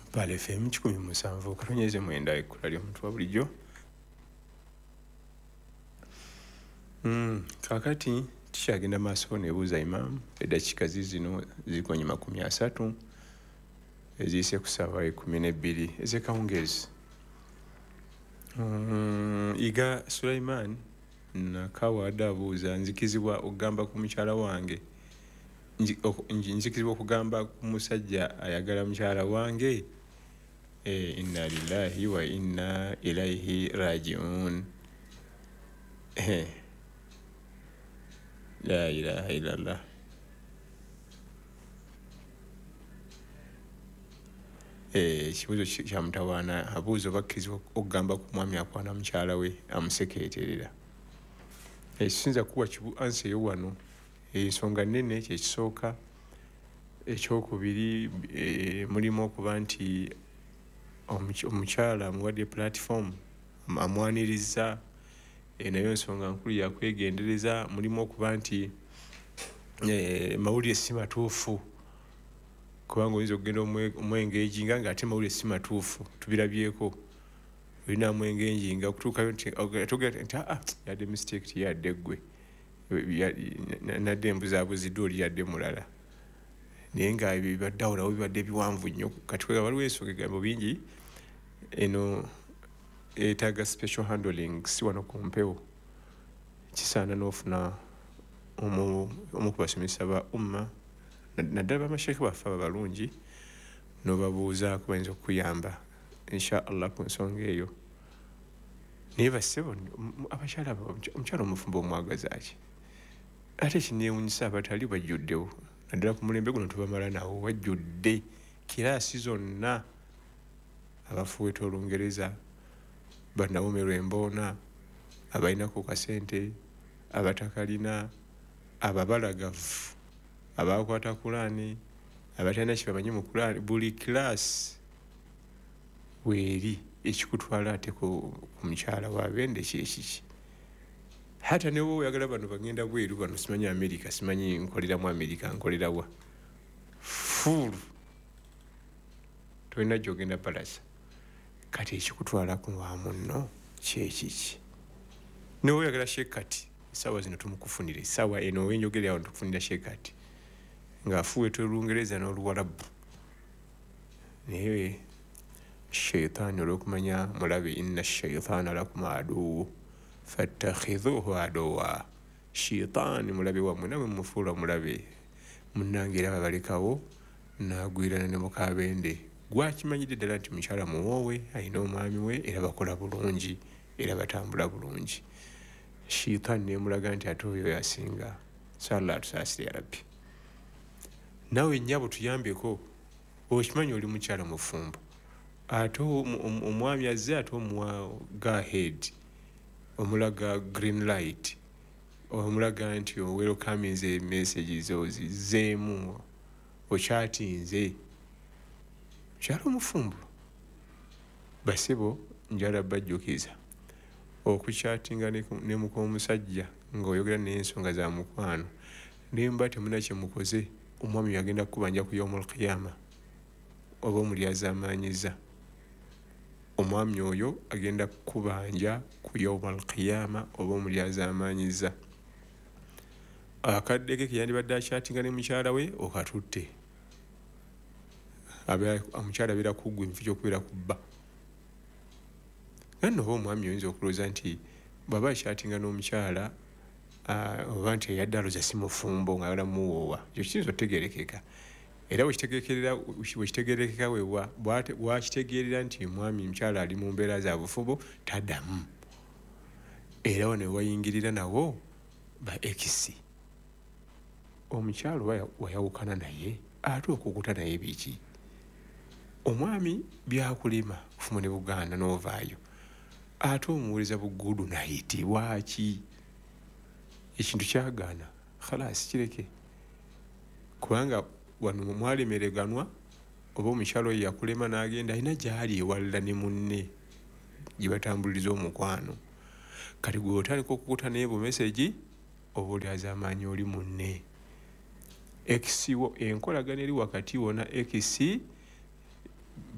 Pale FM 17 katonyeze mwenda ekkula ly'omuntu wa bulijjo. Kakati tukyagenda maaso nebuuza Imam eddakiika zino zikonye 30 eziyise ku ssaawa 12 ez'ekawungeezi. Iga Sulaiman nakawaada abuuza nzikizibwa okugamba ku mukyala wange nzikizibwa okugamba ku musajja ayagala mukyala wange. Inna lillahi wa inna ilaihi rajiun. La ilaha illallah. Ekibuuzo kya mutawaana abuuza oba akkirizibwa okugamba ku mwami akwana mukyala we amusekeeterera. Ekisinza kuwa ansi eyo wano ensonga nnene kyekisooka. Ekyokubiri mulimu okuba nti omukyala amuwadde platform amwaniriza, nayo ensonga nkulu yakwegendereza. Mulimu okuba nti mawulire si matuufu, kubanga oyinza okugenda omwengenjinga ng'ate mawulire si matuufu. Tubirabyeko, olina amwengenjinga okutuukayo nti yadde mistake tiyadde ggwe, nadde embuzaabuziddwa oli yadde mulala, naye nga bibadde awo nabo bibadde biwanvu nnyo. Kati kwega waliwo ensonga egambo bingi eno etaaga special handling. Si wano ku mpewo, kisaana n'ofuna omu ku basomesa ba umma, naddala bamasheekhe baffe abalungi, n'obabuuzaako bayinza okukuyamba insha allah ku nsonga eyo. Naye bassebo abakyala omukyala omufumbo omwagaza ki? Ate kineewuunyisa abatali bajjuddewo, naddala ku mulembe guno tubamala nawo, wajjudde kiraasi zonna. Abafuweta Olungereza, bannawomerwa emboona, abalinako kasente, abatakalina, ababalagavu, abakwata Kulaani, abatalina kibamanyi mu Kulaani. Buli kiraasi weeri. Ekikutwala ate ku mukyala w'abende kyekiki? Hata ne wowe oyagala bano bagenda bweru bano, simanyi Amerika, simanyi nkolera mu Amerika, nkolera wa fuulu, tolina gy'ogenda balasa. Kati ekikutwala ku wa munno kyekiki? Ne wowe oyagala sheekati, essaawa zino tumukufunire, essaawa eno wenjogerera awo tukufunira sheekati ng'afuweta Olungereza n'Oluwarabu. Naye sheitaani olw'okumanya mulabe, inna shaitaana lakum aduwwu fattakhidhuhu aduwwa. Sheitaani mulabe wammwe, namwe mumufuula mulabe. Munnange era babalekawo n'agwirana ne mukabende. Gwakimanyidde ddala nti mukyala muwoowe, alina omwami we, era bakola bulungi, era batambula bulungi. Sheitaani neemulaga nti ate oyo yasinga. Salla atusaasire ya Rabbi. Naawe nnyabo tuyambeko, okimanyi oli mukyala mufumbo, ate omwami azze ate omuwa go ahead, omulaga green light, omulaga nti welcoming messages ozizzeemu, okyatinze. Mukyala omufumbo. Basebo njala bajjukiza okukyatinga ne mukomusajja ng'oyogera n'ensonga za mukwano, nemba temuna kye mukoze, omwami yagenda kukubanja ku yaumul qiyama oba omulyazaamaanyiza. Omwami oyo agenda kukubanja ku yaumul qiyama oba omulyazaamaanyiza. Akadde ke yandibadde akyatinga ne mukyala we okatutte. Omukyala abeera kuggwa envi gy'okubeera kubba. Nno oba omwami oyinza okulowooza nti bw'aba akyatinga n'omukyala oba nti eyadde alooza si mufumbo ng'ayagala muwoowa, ekyo kiyinza otegeerekeka. Era bwekitegeerekeka bwakitegeerera nti omwami mukyala ali mu mbeera za bufubo, taddamu. Era wano wayingirira nawo ba ekisi. Omukyala oba wayawukana naye, ate okukuta naye biki? Omwami byakulema kufuma ne Buganda n'ovaayo, ate omuweereza buggudu nayitibwa ki? Ekintu kyagaana, khalaasi kireke. Kubanga wano mwalemereganwa, oba omukyala oyo yakulema n'agenda, alina gy'ali ewalala ne munne gye batambuliriza omukwano. Kati gwe otandika okukuta naye bumesegi, oba olyazaamaanyi oli munne. Ekisiwo enkolagana eri wakati wona ekisi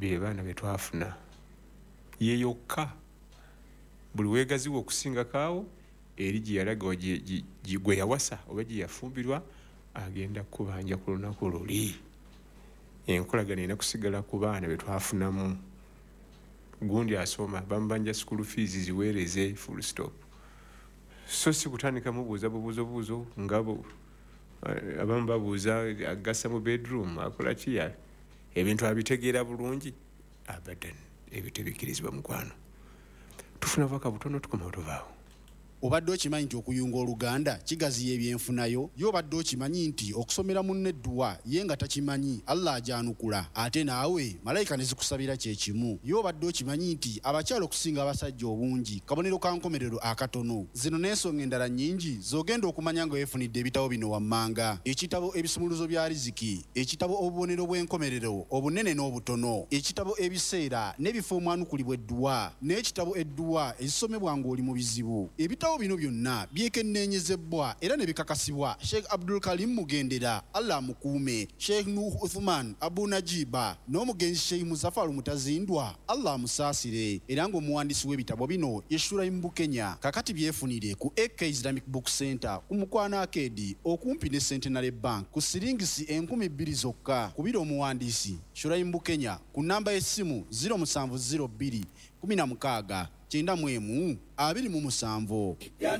bye baana bye twafuna ye yokka buli weegaziwa okusinga kaawo eri gye yalaga gwe yawasa oba gye yafumbirwa agenda kubanja ku lunaku luli enkolagana erina kusigala ku baana be twafunamu gundi asoma bamubanja school fees ziweereze full stop so si kutandika mubuuza bubuuzo ngabo abamu babuuza agassa mu bedroom akola kiya ebintu abitegeera bulungi abadan ebitebikirizibwa mukwano tufuna vaka butono tukoma otuvaawo obadde okimanyi nti okuyunga oluganda kigaziya ebyenfunayo yo obadde okimanyi nti okusomera munne edduwa ye nga takimanyi Allah ajanukula ate naawe malayika ne zikusabira kye kimu yo obadde okimanyi nti abakyala okusinga abasajja obungi kabonero ka nkomerero akatono zino n'ensonga endala nnyingi z'ogenda okumanya nga weefunidde ebitabo bino wammanga ekitabo ebisumuluzo bya riziki ekitabo obubonero bw'enkomerero obunene n'obutono ekitabo ebiseera n'ebifo omwanukulibwa edduwa n'ekitabo edduwa ezisomebwa ng'oli mu bizibu ebitabo bino byonna byekenneenyezebwa era ne bikakasibwa Sheikh Abdul Karim Mugendera Allah mukuume Sheikh Nuh Uthman Abu Najiba n'omugenzi Sheikh Muzaffar Mutazindwa Allah musaasire era ng'omuwandiisi w'ebitabo bino ye Shuraim Bukenya kakati byefunire ku AK Islamic Book Center ku Mukwana Arcade okumpi ne Centenary Bank ku siringisi 2,000 zokka kubira omuwandiisi Shuraim Bukenya ku namba y'essimu 0702 16 91 27.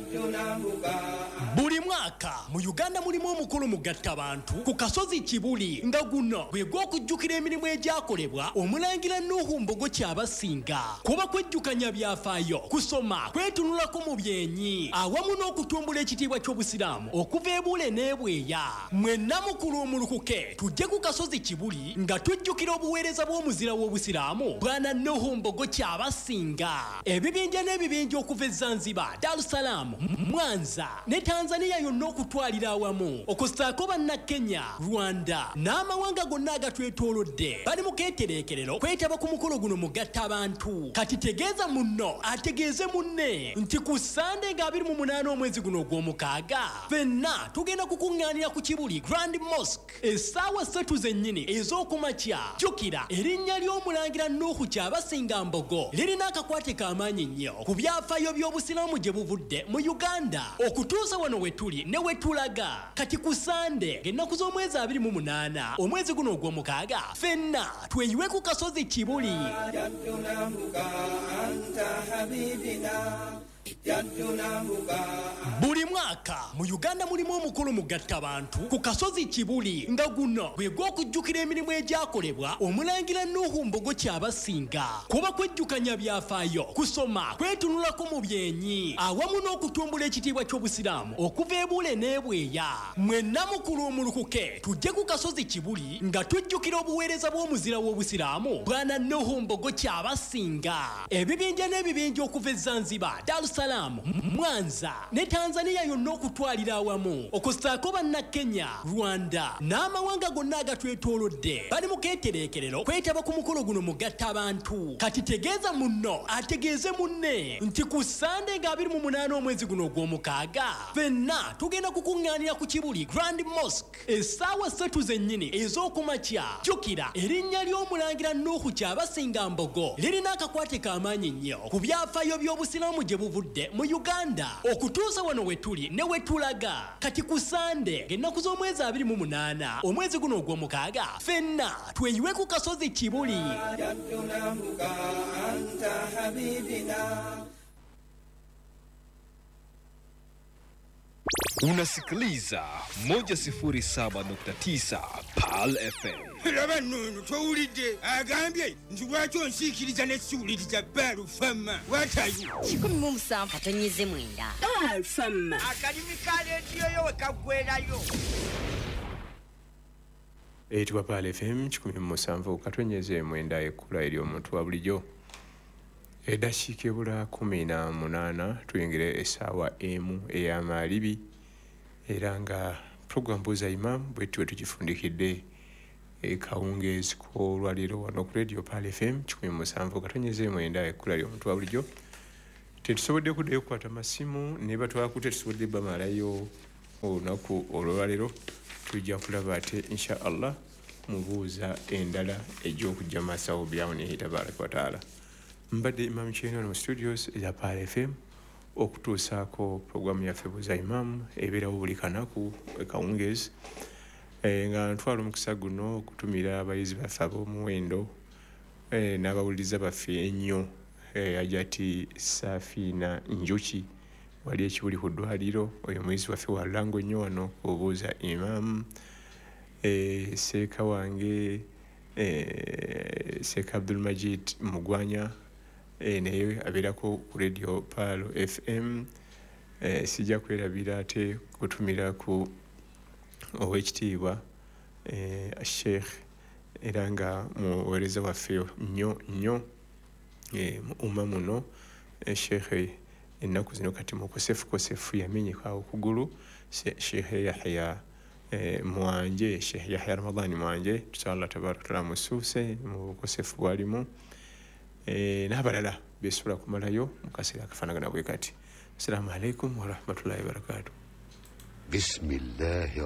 Buli mwaka mu Uganda mulimu omukulu mugatta abantu ku kasozi Kibuli nga guno bwe gw'okujjukira emirimu egyakolebwa omulangira Nuhu Mbogo Kyabasinga kuba kwejjukanya byafaayo kusoma kwetunulako mu byenyi awamu n'okutumbula ekitiibwa ky'obusiraamu okuva ebule n'ebweya mwenna mukulu omulukuke tujje ku kasozi Kibuli nga tujjukira obuweereza bw'omuzira w'obusiraamu bwana Nuhu Mbogo Kyabasinga ebibinja n'ebibinja okuva Zanzibar, Dar es Salaam, Mwanza ne Tanzania yonna okutwalira awamu okusaako banna Kenya, Rwanda n'amawanga gonna agatwetoolodde bali mu keetereekerero kwetaba ku mukolo guno mugatta abantu kati tegeeza munno ategeeze munne nti ku Sande nga 28 omwezi guno ogw'omukaaga ffenna tugenda kukuŋŋaanira ku Kibuli Grand Mosque essaawa 3 zennyini ez'okumakya jjukira erinnya ly'omulangira Nuhu Kyabasinga Mbogo lirina akakwate k'amaanyi nnyo ku byafaayo by'obusiraamu gye buvudde mu Uganda okutuusa wano wetuli ne wetulaga kati ku Sande ng'ennaku z'omwezi 28 omwezi guno ogw'omukaaga ffenna tweyiwe ku kasozi Kibuli. Buli mwaka mu Uganda mulimu omukulu mugatta abantu ku kasozi Kibuli nga guno bwe gw'okujjukira emirimu egyakolebwa omulangira Nuhu Mbogo Kyabasinga kuba kwejjukanya byafaayo kusoma kwetunulako mu byenyi awamu n'okutumbula ekitiibwa ky'obusiraamu okuva ebule n'ebweya mwenna mukulu omulukuke tujje ku kasozi Kibuli nga tujjukira obuweereza bw'omuzira w'obusiraamu bwana Nuhu Mbogo Kyabasinga ebibinja n'ebibinja okuva Zanzibar, Dar es Salaam, Mwanza ne Tanzania yonna okutwalira awamu okusaako banna Kenya, Rwanda n'amawanga gonna agatwetoolodde bali mu keetereekerero kwetaba ku mukolo guno mugatta abantu kati tegeeza munno ategeeze munne nti ku Sande nga 28 omwezi guno ogw'omukaaga ffenna tugenda kukuŋŋaanira ku Kibuli Grand Mosque essaawa 3 zennyini ez'okumakya jjukira erinnya ly'omulangira Nuhu Kyabasinga Mbogo lirina akakwate k'amaanyi nnyo ku byafaayo by'obusiraamu gye buvudde mu Uganda okutuusa wano wetuli ne wetulaga kati ku Sande ng'ennaku z'omwezi 28 omwezi guno ogw'omukaaga ffenna tweyiwe ku kasozi Kibuli. Unasikiliza 107.9 PAL FM. Laba nno towulidde agambye nti lwaki onsiikiriza n'essiwuliriza PAL FM watayo 17 katonnyeze mwenda PAL FM akalimi ka leediyo yo we kaggwerayo eyitibwa PAL FM 17 katonyeze mwenda ekkula ery'omuntu wa bulijjo eddakiika ebula 18 tuyingire essaawa emu ey'amalibi era nga program Buuza Imam bwettu bwe tugifundikidde kawungeezi k'olwaliro wano ku radio PAL FM 17 katonyeze mwenda ekkula ery'omuntu wa bulijjo tetusobodde kuddayo okukwata masimu ne batwakute tusobodde bamalayo olunaku olwaliro tujja kulaba ate insha Allah mubuuza endala egy'okujja maasawo byawunihi tabaraka wataala. Mbadde Imam Kyeno mu studios eza Paal FM okutuusaako programu yaffe Buuza Imam ebeerawo buli kanaku kawungeezi, nga ntwala omukisa guno okutumira abayizi baffe ab'omuwendo n'abawuliriza baffe ennyo, Ajati Safiina Njuki wali ekibuli ku ddwaliro, oyo muyizi waffe wa lango nnyo wano Buuza Imam. Seeka wange Seeka Abdul Majid Mugwanya naye abeerako ku radio Paal FM. Sijja kwerabira ate kutumira ku owekitiibwa Sheikh era nga muweereza waffe nnyo mu umma muno, Sheikh ennaku zino kati mukosefu yamenyeka okugulu, Sheikh Yahya Mwanje, Sheikh Yahya Ramadhani Mwanje, tusala tabaraka taala musuuse mu bukosefu bwalimu, n'abalala beesobola kumalayo mu kaseera akafaanagana bwe kati. Assalamu alaikum wa rahmatullahi wa barakatuh. Bismillah.